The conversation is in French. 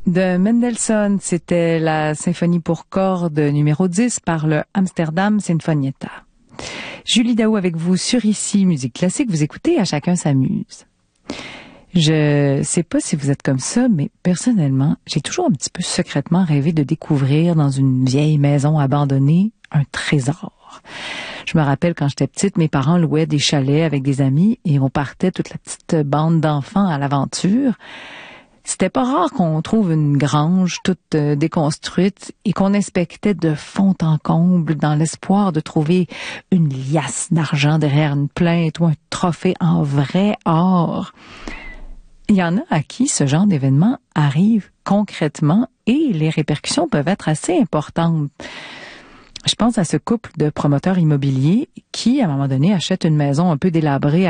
De Mendelssohn, c'était la symphonie pour cordes numéro 10 par le Amsterdam Sinfonietta. Julie Daou avec vous sur Ici Musique Classique. Vous écoutez À chacun s'amuse. Je sais pas si vous êtes comme ça, mais personnellement, j'ai toujours un petit peu secrètement rêvé de découvrir dans une vieille maison abandonnée un trésor. Je me rappelle quand j'étais petite, mes parents louaient des chalets avec des amis et on partait toute la petite bande d'enfants à l'aventure. C'était pas rare qu'on trouve une grange toute déconstruite et qu'on inspectait de fond en comble dans l'espoir de trouver une liasse d'argent derrière une plainte ou un trophée en vrai or. Il y en a à qui ce genre d'événement arrive concrètement et les répercussions peuvent être assez importantes. Je pense à ce couple de promoteurs immobiliers qui, à un moment donné, achètent une maison un peu délabrée